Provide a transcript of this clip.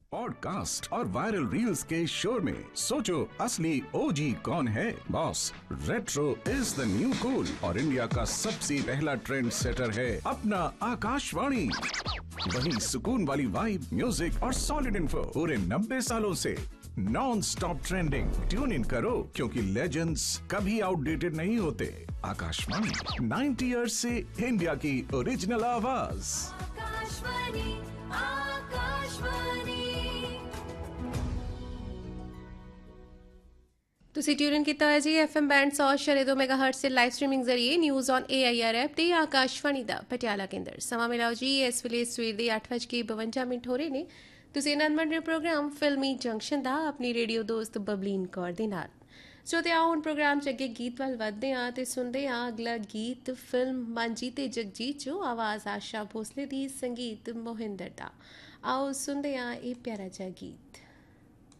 Podcast और viral reels के शोर में सोचो असली ओजी कौन है। Boss, retro is the new cool और इंडिया का सबसे पहला ट्रेंड सेटर है अपना आकाशवाणी। वही सुकून वाली वाइब, म्यूजिक और सॉलिड इन्फो पूरे 90 सालों से non stop trending. Tune in करो क्योंकि लेजेंड्स कभी आउटडेटेड नहीं होते। आकाशवाणी 90 इयर्स से इंडिया की ओरिजिनल आवाज। ਤੁਸੀਂ ਟਿਊਨ ਕੀਤਾ ਹੈ ਜੀ FM ਬੈਂਡ 100.2 ਮੈਗਾਹਰਟਜ਼ ਤੇ ਲਾਈਵ ਸਟ੍ਰੀਮਿੰਗ ਜ਼ਰੀਏ ਨਿਊਜ਼ ਔਨ AIR ਐਪ ਤੇ ਆਕਾਸ਼ਵਾਣੀ ਦਾ ਪਟਿਆਲਾ ਕੇਂਦਰ। ਸਮਾਂ ਮਿਲਾਓ ਜੀ ਇਸ ਵੇਲੇ ਸਵੇਰ ਦੇ 8:52 ਹੋ ਰਹੇ ਨੇ। ਤੁਸੀਂ ਆਨੰਦ ਦੇ ਪ੍ਰੋਗਰਾਮ ਫਿਲਮੀ ਜੰਕਸ਼ਨ ਦਾ ਆਪਣੀ ਰੇਡੀਓ ਦੋਸਤ ਬਬਲੀਨ ਕੌਰ ਦੇ ਨਾਲ। ਸੋ ਤੇ ਆਓ ਹੁਣ ਪ੍ਰੋਗਰਾਮ 'ਚ ਅੱਗੇ ਗੀਤ ਵੱਲ ਵੱਧਦੇ ਹਾਂ ਤੇ ਸੁਣਦੇ ਹਾਂ ਅਗਲਾ ਗੀਤ ਫਿਲਮ ਮਾਂਜੀ ਤੇ ਜਗਜੀਤ 'ਚੋਂ ਆਵਾਜ਼ ਆਸ਼ਾ ਭੋਸਲੇ ਦੀ, ਸੰਗੀਤ ਮੋਹਿੰਦਰ ਦਾ। ਆਓ ਸੁਣਦੇ ਹਾਂ ਇਹ ਪਿਆਰਾ ਜਿਹਾ ਗੀਤ।